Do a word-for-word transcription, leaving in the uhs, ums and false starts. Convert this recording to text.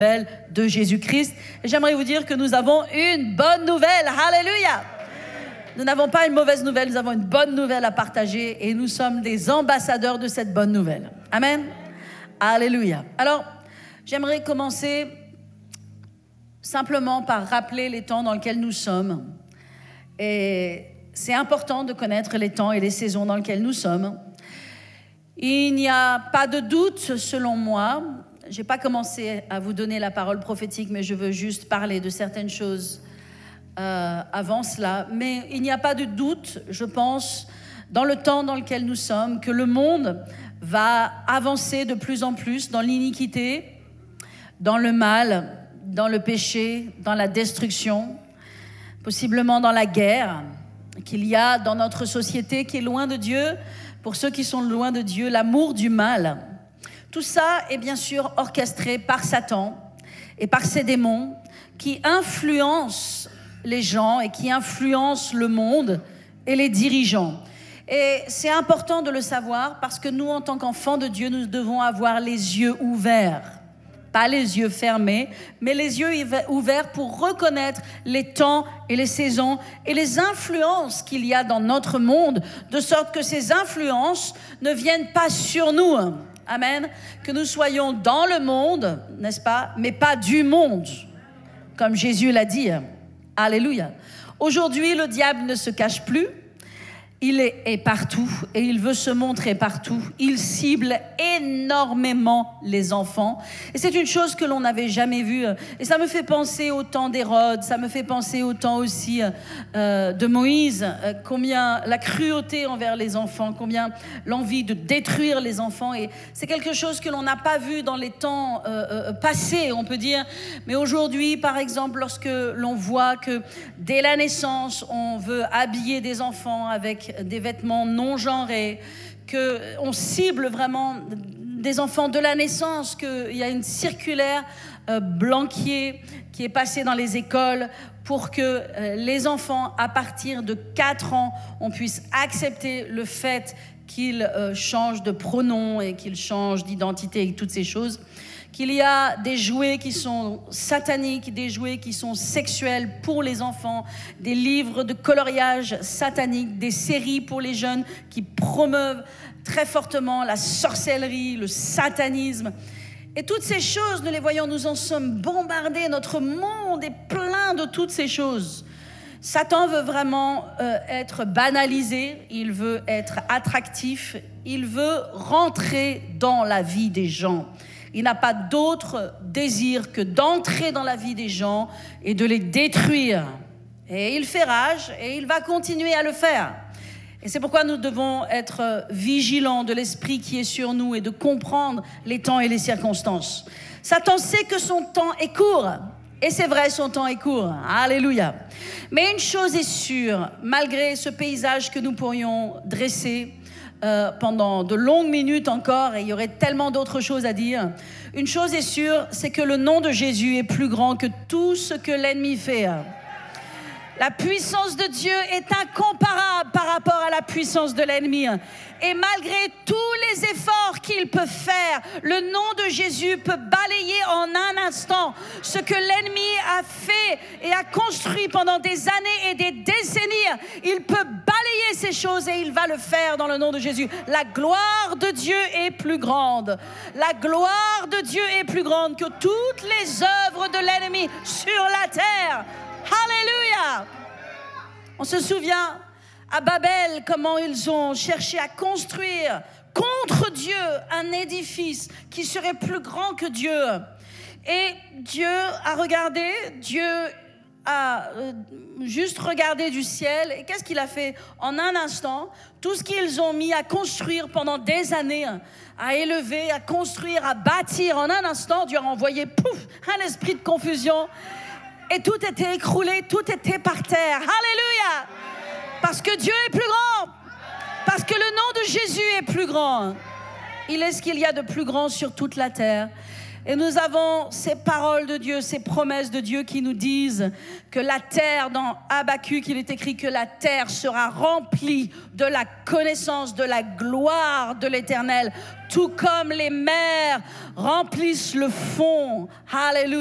de Jésus-Christ. Et j'aimerais vous dire que nous avons une bonne nouvelle. Alléluia! Nous n'avons pas une mauvaise nouvelle, nous avons une bonne nouvelle à partager et nous sommes des ambassadeurs de cette bonne nouvelle. Amen. Alléluia. Alors, j'aimerais commencer simplement par rappeler les temps dans lesquels nous sommes. Et c'est important de connaître les temps et les saisons dans lesquelles nous sommes. Il n'y a pas de doute, selon moi. Je n'ai pas commencé à vous donner la parole prophétique, mais je veux juste parler de certaines choses euh, avant cela. Mais il n'y a pas de doute, je pense, dans le temps dans lequel nous sommes, que le monde va avancer de plus en plus dans l'iniquité, dans le mal, dans le péché, dans la destruction, possiblement dans la guerre qu'il y a dans notre société qui est loin de Dieu. Pour ceux qui sont loin de Dieu, l'amour du mal. Tout ça est bien sûr orchestré par Satan et par ses démons qui influencent les gens et qui influencent le monde et les dirigeants. Et c'est important de le savoir parce que nous, en tant qu'enfants de Dieu, nous devons avoir les yeux ouverts. Pas les yeux fermés, mais les yeux ouverts pour reconnaître les temps et les saisons et les influences qu'il y a dans notre monde, de sorte que ces influences ne viennent pas sur nous. Amen. Que nous soyons dans le monde, n'est-ce pas, mais pas du monde, comme Jésus l'a dit. Alléluia. Aujourd'hui, le diable ne se cache plus. Il est, est partout et il veut se montrer partout. Il cible énormément les enfants. Et c'est une chose que l'on n'avait jamais vue. Et ça me fait penser au temps d'Hérode, ça me fait penser au temps aussi euh, de Moïse, euh, combien la cruauté envers les enfants, combien l'envie de détruire les enfants. Et c'est quelque chose que l'on n'a pas vu dans les temps euh, euh, passés, on peut dire. Mais aujourd'hui, par exemple, lorsque l'on voit que dès la naissance, on veut habiller des enfants avec des vêtements non genrés, qu'on cible vraiment des enfants de la naissance, qu'il y a une circulaire euh, Blanquier qui est passée dans les écoles pour que euh, les enfants, à partir de quatre ans, on puisse accepter le fait qu'ils euh, changent de pronom et qu'ils changent d'identité et toutes ces choses. Qu'il y a des jouets qui sont sataniques, des jouets qui sont sexuels pour les enfants, des livres de coloriage satanique, des séries pour les jeunes qui promeuvent très fortement la sorcellerie, le satanisme. Et toutes ces choses, nous les voyons, nous en sommes bombardés. Notre monde est plein de toutes ces choses. Satan veut vraiment euh, être banalisé, il veut être attractif, il veut rentrer dans la vie des gens. Il n'a pas d'autre désir que d'entrer dans la vie des gens et de les détruire. Et il fait rage et il va continuer à le faire. Et c'est pourquoi nous devons être vigilants de l'esprit qui est sur nous et de comprendre les temps et les circonstances. Satan sait que son temps est court. Et c'est vrai, son temps est court. Alléluia. Mais une chose est sûre, malgré ce paysage que nous pourrions dresser, Euh, pendant de longues minutes encore, et il y aurait tellement d'autres choses à dire. Une chose est sûre, c'est que le nom de Jésus est plus grand que tout ce que l'ennemi fait. La puissance de Dieu est incomparable par rapport à la puissance de l'ennemi. Et malgré tous les efforts qu'il peut faire, le nom de Jésus peut balayer en un instant ce que l'ennemi a fait et a construit pendant des années et des décennies. Il peut balayer ces choses et il va le faire dans le nom de Jésus. La gloire de Dieu est plus grande. La gloire de Dieu est plus grande que toutes les œuvres de l'ennemi sur la terre. Alléluia! On se souvient à Babel comment ils ont cherché à construire contre Dieu un édifice qui serait plus grand que Dieu. Et Dieu a regardé, Dieu a euh, juste regardé du ciel. Et qu'est-ce qu'il a fait? En un instant, tout ce qu'ils ont mis à construire pendant des années, à élever, à construire, à bâtir, en un instant, Dieu a envoyé pouf, un esprit de confusion. Et tout était écroulé, tout était par terre. Alléluia! Parce que Dieu est plus grand. Parce que le nom de Jésus est plus grand. Il est ce qu'il y a de plus grand sur toute la terre. Et nous avons ces paroles de Dieu, ces promesses de Dieu qui nous disent que la terre, dans Habakkuk, il est écrit que la terre sera remplie de la connaissance de la gloire de l'Éternel, tout comme les mers remplissent le fond. Alléluia.